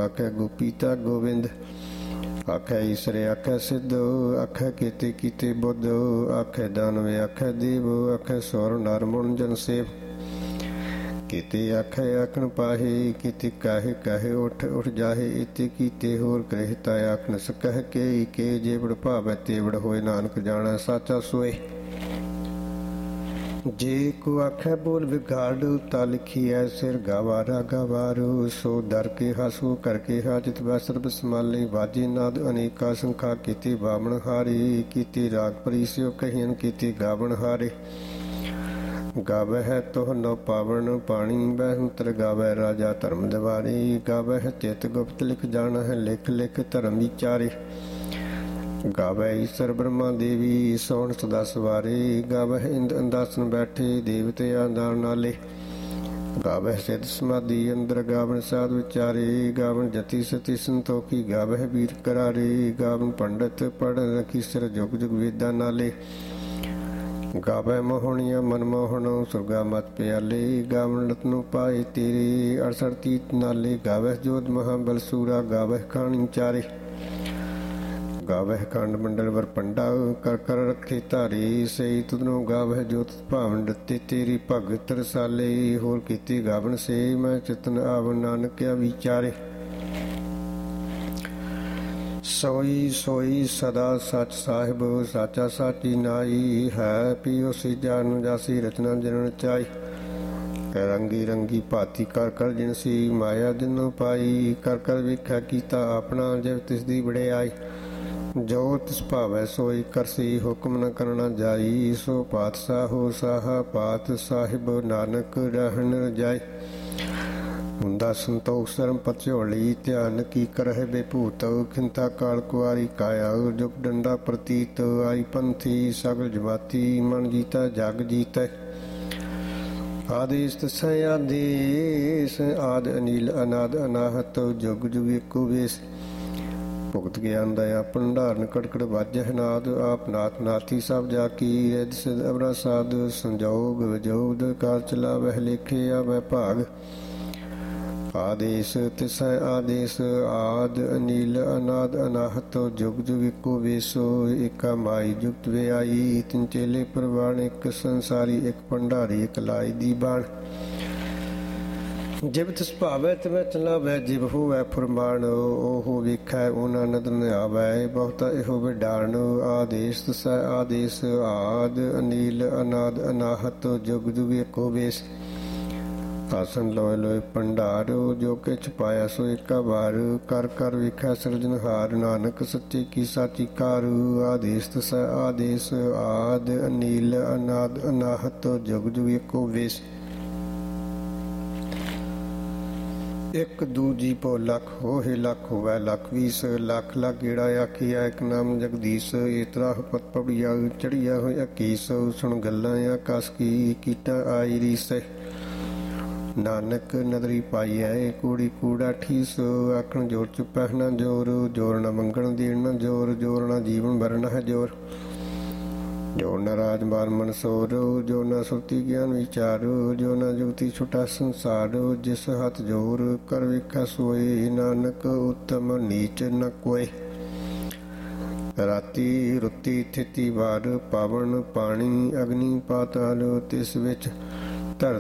आखै गोपीता गोविंद। आखै ईसर आखै सिद्ध, आखै केते कीते बुद्ध, आखै दानव आखै देव, आखै सौर नर मुन जन सेव। केते आखै आखन पाहे, केते काहे काहे उठ उठ जाहे। इते कीते होर करह ता आख न सकह के जेवड़ भावै तेवड़ होए। नानक जाणै साचा सोए। जे को आखै बोल विगाड़, ता लिखिਐ सिर गवारा गवारो। सो दर के हासो करके हाजित वै सर्ब समाले। बाजे नाद अनेका संखा, केते बामण हारे, केते राग परीस्यो कहियन, केते गावण हारे। गावह तुह नौ पावन पाणी, बहंतर गावै राजा धर्म दवारे। गावह चित गुप्त लिख जाणह, लिख लिख धर्म विचारे। गावै ईसर ब्रह्मा देवी, सौण सदा सवारे। गावह इंद अंदासन बैठे, देवते आंदान नाले। गावह सिद्ध समाधि अंदर, गावन साध विचारे। गावन जति सति संतोखी, गावह वीर करारे। गावन पंडित पढ़ रखीसर, जुग जुग वेदा नाले। गावै मोहनिया मनमोहन, सुरगा मत प्याले। गावन रत्नो पाए तेरे, 68 तीत नाले। गावह जोध महाबल सूरा, गावह खानी चारे। गावह खंड मंडल वर पंडा, कर कर रखे धारे। सही तुदनो गावह जोत भावन दत्ते तेरी, भगत रसाले। होर कीते गावन से, मैं चितन आवन नानक क्या विचारे। सोई सोई सदा सच साहिब, साचा साची नाई। है पियो सीजा नु जासी, रचना जन चाई। रंगी रंगी भाती कर कर जिनसी, माया जिनो पाई। कर कर वेख्या कीता अपना, जब तिसदी बड़ियाई। जो तिस भावै सोई करसी, हुक्म न करना जाई। सो पातशाह हो साहा, पात साहिब नानक रहन रजाई। हुंदा संतोख सरम पचौली, ध्यान की करह बेभूत। खिंता काल कुआरी काया, जुग डंडा प्रतीत। आई पंथी सगल जमाती, मन जीता जग जीत। आदेश तसै आदेश, आद अनिल अनाद अनाहत। जुग जुग एको वेश। भुगत ज्ञान दया भंडाਰਨ, कड़कड़ वाजह नाद। आप नाथ नाथी सब जाकी, रिद सिद अवरा साध। संजोग विजोग कार चलावह, लेखे आवै भाग। आदेश तिसै आदेश, आद अनिल अनाद अनाहत। जुग जुग एको वेसो, एका माई जुगत वे आई। तिन चेले प्रवान, एक संसारी एक भंडारी, एक लाई दी बाण। जिब तिस भावै तिवै चलावै, जिब होवै फुरमान। ओहो वेखै ओना नदर न आवै, बहुता एहो विडाण। आदेश तिसै आदेश, आद अनिल अनाद अनाहत। जुग जुग एको वेश। आसन लोए लोए भंडारो, जो किछ पाया सो एका वार। कर कर वेखै सिरजनहार, नानक सच्चे की साची कार। आदेश तिसै आदेश, आद अनिल अनाद अनाहत। जुग जुग एको वेश। एक दूजी पो लख होहे, लख होवै लख बीस। लख लख गेड़ा आखिया, एक नाम जगदीश। इतरा पत पबड़िया, चढ़िया हो अकीस। सुन गल्लां आकाश की, कीटा आई रीस। नानक नदरी पाईऐ, कूड़ी कूड़ा ठीस। आखण जोर चुपै न जोर, जोर न मंगण देण न जोर। जोर न जीवन भरण है जोर। जो न राजमान मनसोर, जो न सुरती ज्ञान विचार। जो न जुगती छुटा संसार, जिस हथ जोर। कर वेखै सोए, नानक उत्तम नीच न कोय। राती रुती थिति वार, पावन पानी अग्नि पाताल। तिस विच